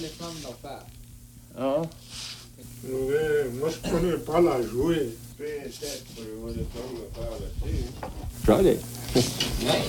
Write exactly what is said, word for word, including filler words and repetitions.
les femmes n'ont pas. Ah. Ouais, moi, je connais pas la jouer. Peut-être, les femmes n'ont pas là-dessus. Try it. Ouais.